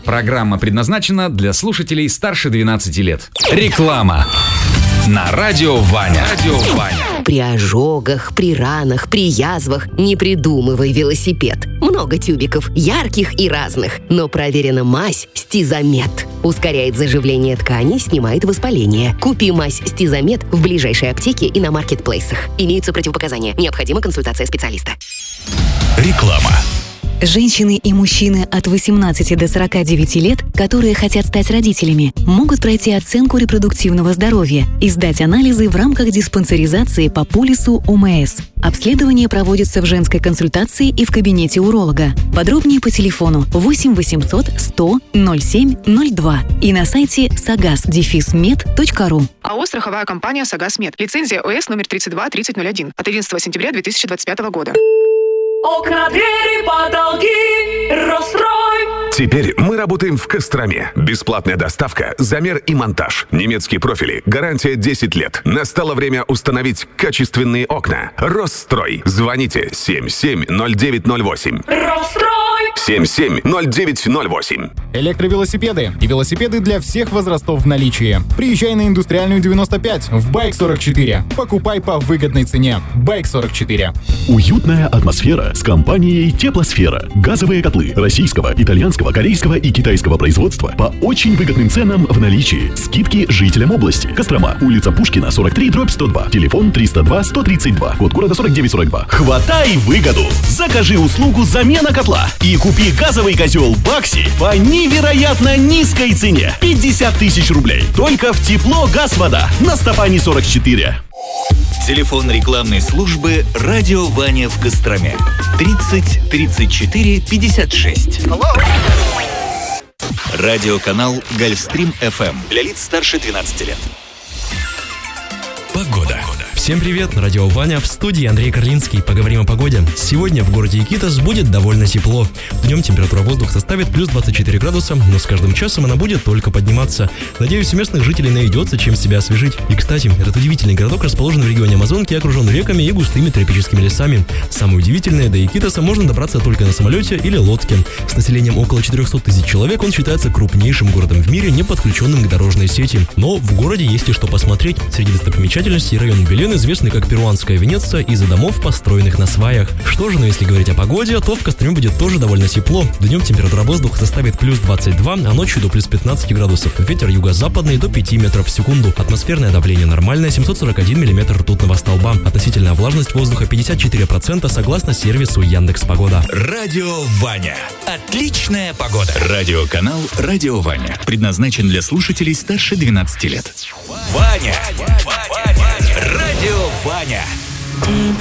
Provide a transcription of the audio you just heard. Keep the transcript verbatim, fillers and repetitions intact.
Программа предназначена для слушателей старше двенадцати лет. Реклама на радио Ваня. Радио Ваня. При ожогах, при ранах, при язвах не придумывай велосипед. Много тюбиков, ярких и разных. Но проверена мазь Стизамет. Ускоряет заживление тканей, снимает воспаление. Купи мазь Стизамет в ближайшей аптеке и на маркетплейсах. Имеются противопоказания. Необходима консультация специалиста. Реклама. Женщины и мужчины от восемнадцати до сорока девяти лет, которые хотят стать родителями, могут пройти оценку репродуктивного здоровья и сдать анализы в рамках диспансеризации по полису ОМС. Обследование проводится в женской консультации и в кабинете уролога. Подробнее по телефону восемь восемьсот сто ноль семь ноль два и на сайте сагас дефис мед точка ру. АО «Страховая компания Сагас Мед». Лицензия ОС номер тридцать два тридцать ноль один от одиннадцатого сентября две тысячи двадцать пятого года. Окна, двери, потолки, расстрой. Теперь мы работаем в Костроме. Бесплатная доставка, замер и монтаж. Немецкие профили, гарантия десять лет. Настало время установить качественные окна. Росстрой. Звоните семь семь ноль девять ноль восемь. Расстрой. семь семь ноль девять ноль восемь. Электровелосипеды и велосипеды для всех возрастов в наличии. Приезжай на Индустриальную девяносто пять в Байк сорок четыре. Покупай по выгодной цене. Байк сорок четыре. Уютная атмосфера с компанией Теплосфера. Газовые котлы российского, итальянского, корейского и китайского производства по очень выгодным ценам в наличии. Скидки жителям области. Кострома. Улица Пушкина, сорок три, дробь сто два. Телефон триста два сто тридцать два. Код города сорок девять сорок два. Хватай выгоду! Закажи услугу замена котла и купи газовый котел Бакси по невероятно низкой цене. пятьдесят тысяч рублей. Только в Тепло Газ Вода на Стопани сорок четыре. Телефон рекламной службы «Радио Ваня» в Костроме. тридцать тридцать четыре пятьдесят шесть. Радиоканал «Гольфстрим эф эм» для лиц старше двенадцати лет. Погода. Всем привет, радио Ваня, в студии Андрей Карлинский. Поговорим о погоде. Сегодня в городе Икитос будет довольно тепло. Днем температура воздуха составит плюс двадцать четыре градуса, но с каждым часом она будет только подниматься. Надеюсь, у местных жителей найдется чем себя освежить. И, кстати, этот удивительный городок расположен в регионе Амазонки, окружен реками и густыми тропическими лесами. Самое удивительное, до Икитоса можно добраться только на самолете или лодке. С населением около четырехсот тысяч человек он считается крупнейшим городом в мире, не подключенным к дорожной сети. Но в городе есть и что посмотреть. Среди достопримечательностей район Белен известный как Перуанская Венеция из-за домов, построенных на сваях. Что же, но если говорить о погоде, то в Костроме будет тоже довольно тепло. Днем температура воздуха составит плюс двадцать два, а ночью до плюс пятнадцать градусов. Ветер юго-западный до пяти метров в секунду. Атмосферное давление нормальное, семьсот сорок один миллиметр ртутного столба. Относительная влажность воздуха пятьдесят четыре процента согласно сервису Яндекс.Погода. Радио Ваня. Отличная погода. Радиоканал «Радио Ваня» предназначен для слушателей старше двенадцати лет. Ваня. Ваня. Радио Ваня.